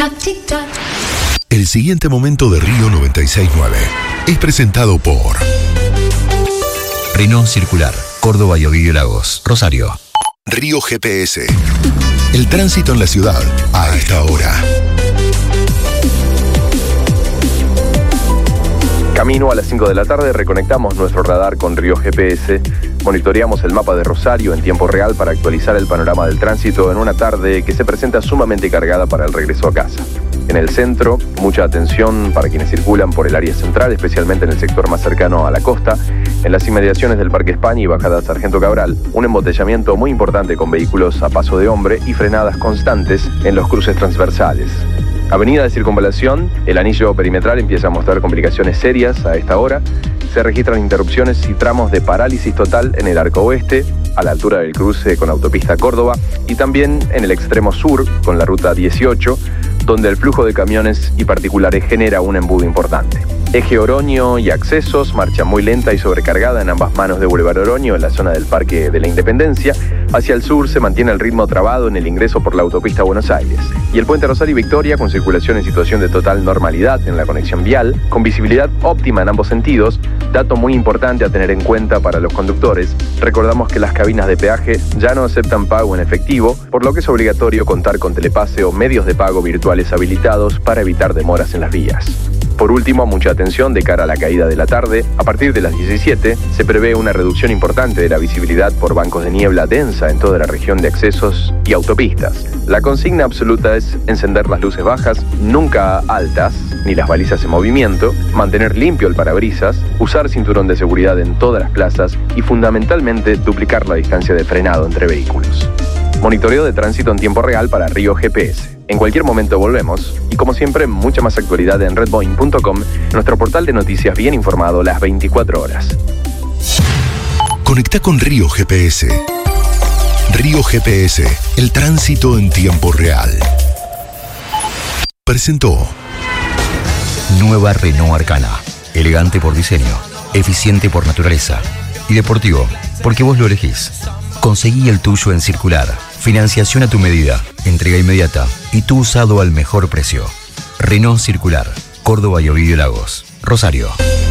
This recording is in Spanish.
Tic-tac, tic-tac. El siguiente momento de Río 96.9 es presentado por Renault Circular, Córdoba y Ovidio Lagos, Rosario. Río GPS. El tránsito en la ciudad a esta hora. Camino a las 5 de la tarde, reconectamos nuestro radar con Río GPS, monitoreamos el mapa de Rosario en tiempo real para actualizar el panorama del tránsito en una tarde que se presenta sumamente cargada para el regreso a casa. En el centro, mucha atención para quienes circulan por el área central, especialmente en el sector más cercano a la costa, en las inmediaciones del Parque España y Bajada Sargento Cabral, un embotellamiento muy importante con vehículos a paso de hombre y frenadas constantes en los cruces transversales. Avenida de Circunvalación, el anillo perimetral empieza a mostrar complicaciones serias a esta hora. Se registran interrupciones y tramos de parálisis total en el arco oeste, a la altura del cruce con autopista Córdoba, y también en el extremo sur, con la ruta 18, donde el flujo de camiones y particulares genera un embudo importante. Eje Oroño y accesos, marcha muy lenta y sobrecargada en ambas manos de Boulevard Oroño, en la zona del Parque de la Independencia. Hacia el sur se mantiene el ritmo trabado en el ingreso por la autopista Buenos Aires. Y el puente Rosario y Victoria, con circulación en situación de total normalidad en la conexión vial, con visibilidad óptima en ambos sentidos. Dato muy importante a tener en cuenta para los conductores: recordamos que las cabinas de peaje ya no aceptan pago en efectivo, por lo que es obligatorio contar con telepase o medios de pago virtuales habilitados para evitar demoras en las vías. Por último, mucha atención de cara a la caída de la tarde. A partir de las 17 se prevé una reducción importante de la visibilidad por bancos de niebla densa en toda la región de accesos y autopistas. La consigna absoluta es encender las luces bajas, nunca altas, ni las balizas en movimiento, mantener limpio el parabrisas, usar cinturón de seguridad en todas las plazas y fundamentalmente duplicar la distancia de frenado entre vehículos. Monitoreo de tránsito en tiempo real para Río GPS. En cualquier momento volvemos y, como siempre, mucha más actualidad en redboeing.com, nuestro portal de noticias bien informado las 24 horas. Conecta con Río GPS. Río GPS, el tránsito en tiempo real. Presentó Nueva Renault Arcana. Elegante por diseño, eficiente por naturaleza y deportivo porque vos lo elegís. Conseguí el tuyo en Circular. Financiación a tu medida, entrega inmediata y tu usado al mejor precio. Renault Circular, Córdoba y Ovidio Lagos, Rosario.